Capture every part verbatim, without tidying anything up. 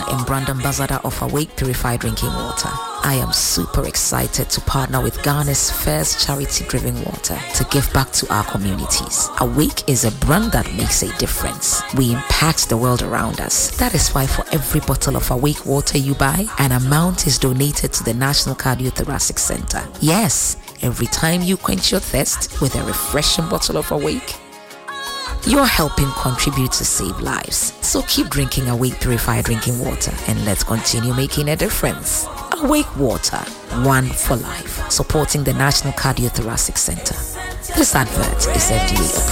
and brand ambassador of Awake Purified Drinking Water. I am super excited to partner with Ghana's first charity-driven water to give back to our communities. Awake is a brand that makes a difference. We impact the world around us. That is why for every bottle of Awake water you buy, an amount is donated to the National Cardiothoracic Center. Yes, every time you quench your thirst with a refreshing bottle of Awake, you're helping contribute to save lives. So keep drinking Awake Purified Drinking Water and let's continue making a difference. Awake Water, one for life, supporting the National Cardiothoracic Center. This advert is F D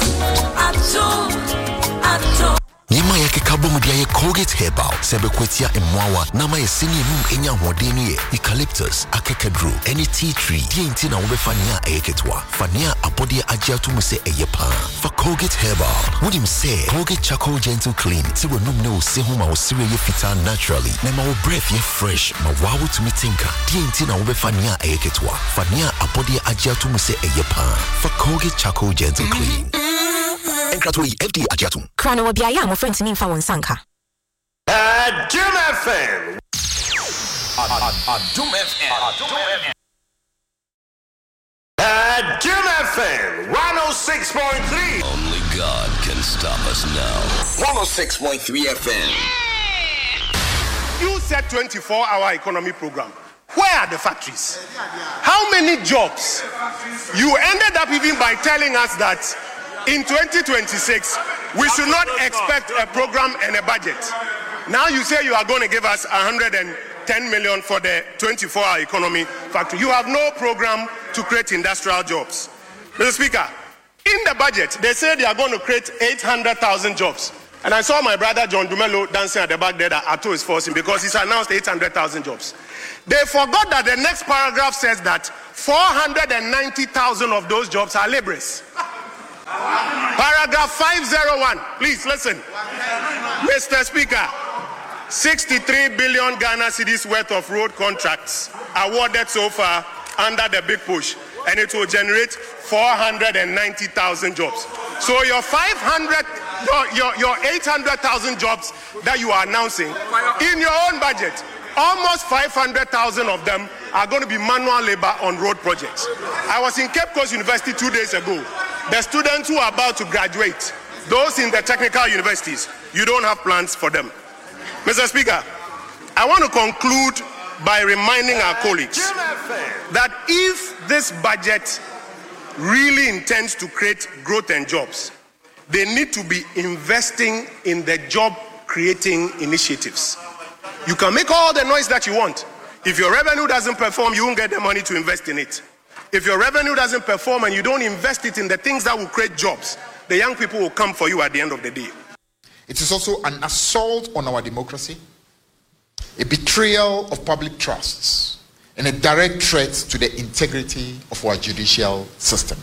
A approved. Nima yake kabo mudia Colgate Herbal sebe kwetia emwawa nama ye sini mum enya hodeni ye eucalyptus akekedru any tea tree die nti na wobe fania ayeketwa fania abodi ajia tumu se eyepa for Colgate Herbal wodim say Colgate Charcoal Gentle Clean ti we num ne wo se homa wo sire ye fita naturally na ma wo breath ye fresh ma wawo tumi tinka die nti na wobe fania ayeketwa fania abodi ajia tumu se eyepa for Colgate Charcoal Gentle Clean. Enkratoli F D A Ajatum. Krano wabiaya mo friends min fa won sanka. Adum F M. Adum F M. Adum F M one oh six point three. Only God can stop us now. one oh six point three F M. You said twenty-four hour economy program. Where are the factories? How many jobs? You ended up even by telling us that in twenty twenty-six, we should not expect a program and a budget. Now you say you are going to give us one hundred ten million for the twenty-four hour economy factory. You have no program to create industrial jobs. Mister Speaker, in the budget, they say they are going to create eight hundred thousand jobs. And I saw my brother John Dumelo dancing at the back there that Ato is forcing because he's announced eight hundred thousand jobs. They forgot that the next paragraph says that four hundred ninety thousand of those jobs are laborers. Paragraph five oh one, please listen. Mister Speaker, sixty-three billion Ghana cedis worth of road contracts awarded so far under the big push, and it will generate four hundred ninety thousand jobs. So your five hundred, your, your, your eight hundred thousand jobs that you are announcing in your own budget, almost five hundred thousand of them are going to be manual labor on road projects. I was in Cape Coast University two days ago. The students who are about to graduate, those in the technical universities, you don't have plans for them. Mister Speaker, I want to conclude by reminding our colleagues that if this budget really intends to create growth and jobs, they need to be investing in the job-creating initiatives. You can make all the noise that you want. If your revenue doesn't perform, you won't get the money to invest in it. If your revenue doesn't perform and you don't invest it in the things that will create jobs, the young people will come for you at the end of the day. It is also an assault on our democracy, a betrayal of public trusts, and a direct threat to the integrity of our judicial system.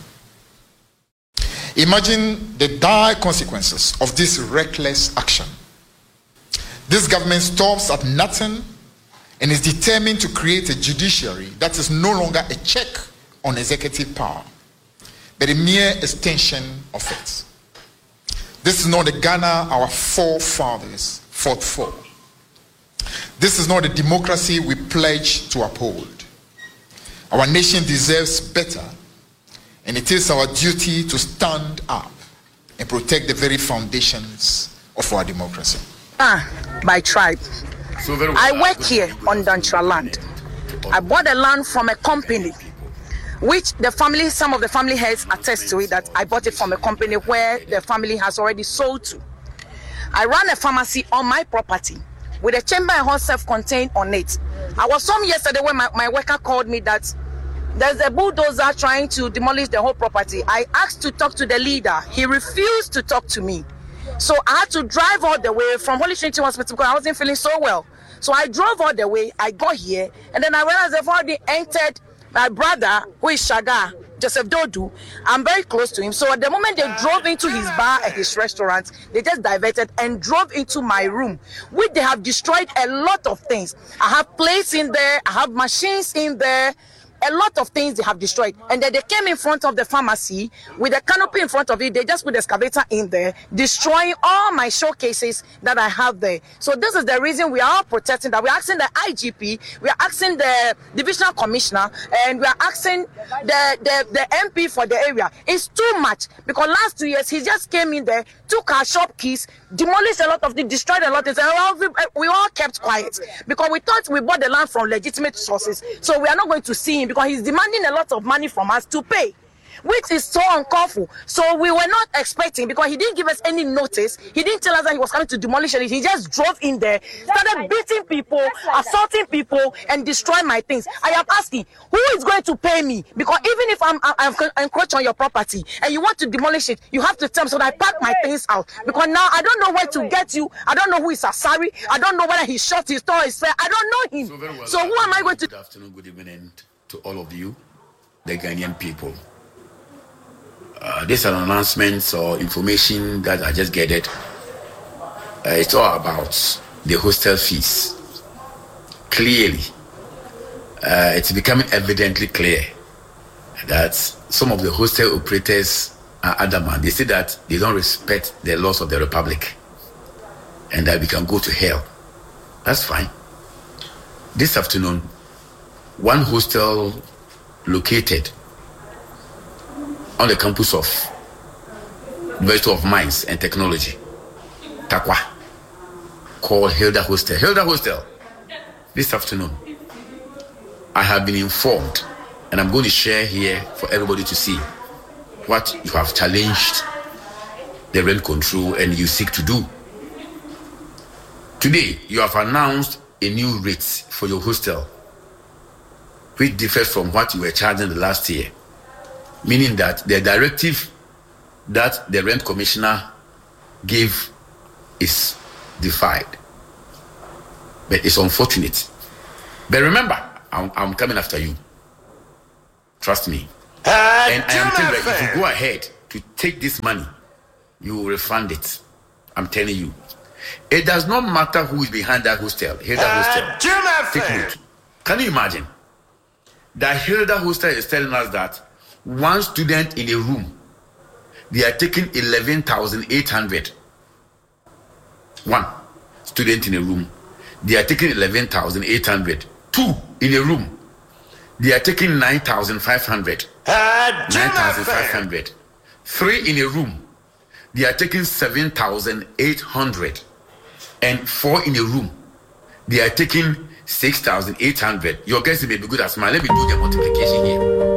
Imagine the dire consequences of this reckless action. This government stops at nothing and is determined to create a judiciary that is no longer a check on executive power, but a mere extension of it. This is not the Ghana our forefathers fought for. This is not the democracy we pledge to uphold. Our nation deserves better, and it is our duty to stand up and protect the very foundations of our democracy. Ah, by tribe. So I work here on Dantra land. I bought the land from a company, which the family, some of the family heads attest to it, that I bought it from a company where the family has already sold to. I run a pharmacy on my property with a chamber and hall self-contained on it. I was home yesterday when my, my worker called me that there's a bulldozer trying to demolish the whole property. I asked to talk to the leader. He refused to talk to me. So I had to drive all the way from Holy Trinity Hospital because I wasn't feeling so well. So I drove all the way, I got here, and then I realized I've already entered my brother, who is Shaga, Joseph Dodu. I'm very close to him. So at the moment they drove into his bar and his restaurant, they just diverted and drove into my room, which they have destroyed a lot of things. I have plates in there, I have machines in there, a lot of things they have destroyed. And then they came in front of the pharmacy with a canopy in front of it. They just put the excavator in there, destroying all my showcases that I have there. So this is the reason we are all protesting that. We're asking the I G P, we are asking the divisional commissioner, and we are asking the, the, the M P for the area. It's too much, because last two years he just came in there, took our shop keys, demolished a lot of things, destroyed a lot of things, and we all kept quiet because we thought we bought the land from legitimate sources. So we are not going to see him because he's demanding a lot of money from us to pay, which is so uncalled for. So we were not expecting, because he didn't give us any notice. He didn't tell us that he was coming to demolish it. He just drove in there, started beating people, assaulting people, and destroying my things. I am asking, who is going to pay me? Because even if I'm, I'm, I'm encroaching on your property and you want to demolish it, you have to tell me so that I pack my things out. Because now I don't know where to get you. I don't know who is Asari. I don't know whether he shot his store, his fair. I don't know him. So, very well, so who am I going to? Good afternoon, good evening to all of you, the Ghanaian people. Uh, this is an announcement or information that I just gathered. Uh, it's all about the hostel fees. Clearly, uh, it's becoming evidently clear that some of the hostel operators are adamant. They say that they don't respect the laws of the Republic and that we can go to hell. That's fine. This afternoon, one hostel located on the campus of University of Mines and Technology, Takwa, called Hilda Hostel. Hilda Hostel, this afternoon, I have been informed, and I'm going to share here for everybody to see what you have challenged the rent control and you seek to do. Today, you have announced a new rate for your hostel, which differs from what you were charging the last year. Meaning that the directive that the rent commissioner gave is defied. But it's unfortunate. But remember, I'm, I'm coming after you. Trust me. Uh, and I am telling you, if you go ahead to take this money, you will refund it. I'm telling you. It does not matter who is behind that hostel. Hilda uh, Hostel. Take note. Can you imagine? That Hilda Hostel is telling us that one student in a room, they are taking eleven thousand eight hundred. One student in a room, they are taking eleven thousand eight hundred. Two in a room, they are taking nine thousand five hundred. Uh, nine thousand five hundred. Three in a room, they are taking seven thousand eight hundred. And four in a room, they are taking six thousand eight hundred. Your guess may be good as mine. Let me do the multiplication here.